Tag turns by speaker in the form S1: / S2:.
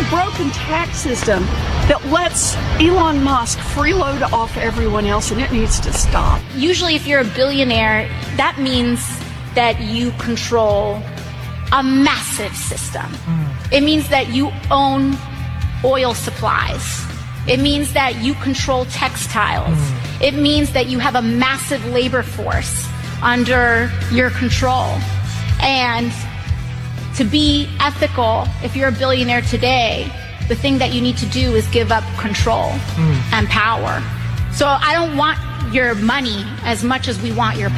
S1: a broken tax system that lets Elon Musk freeload off everyone else, and it needs to stop.
S2: Usually, if you're a billionaire, that means that you control a massive system. It means that you own oil supplies. It means that you control textiles. It means that you have a massive labor force under your control. And to be ethical, if you're a billionaire today, the thing that you need to do is give up control and power. So I don't want your money as much as we want your